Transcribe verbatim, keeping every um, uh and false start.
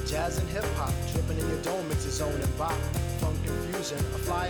Jazz and hip hop, dripping in your dome, it's a zone and bop. Funk confusion, a fly